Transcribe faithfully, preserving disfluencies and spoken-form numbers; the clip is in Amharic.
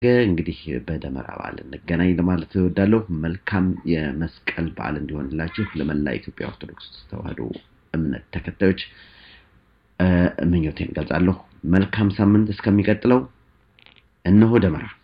እንግዲህ በደመራ በዓል እንገናኝ ለማለት እወዳለሁ። መልካም የመስቀል በዓል እንዲሆንላችሁ ለመላ ኢትዮጵያ ኦርቶዶክስ ተዋሕዶ እምነት ተከታዮች ምኞቴን ገልጻለሁ። መልካም ሳምንት እስከሚቀጥለው እነሆ ደመራ